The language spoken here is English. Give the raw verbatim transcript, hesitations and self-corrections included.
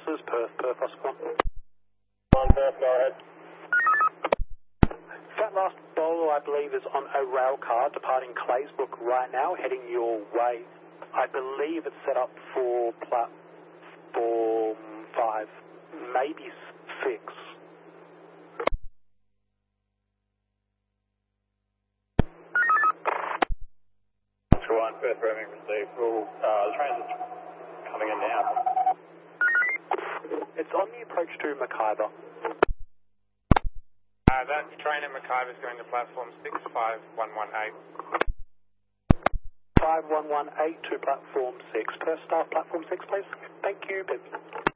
This is Perth, Perth Oscar. On Perth, go ahead. That last bowler, I believe, is on a rail car departing Claysbrook right now, heading your way. I believe it's set up for platform five, maybe six. two one, Perth, roaming received. Well, uh, the train's coming in now. It's on the approach to Mackay. Uh, that train at Mackay is going to platform six five one one eight. five one one eight to platform six. Per staff, platform six, please. Thank you, Bib.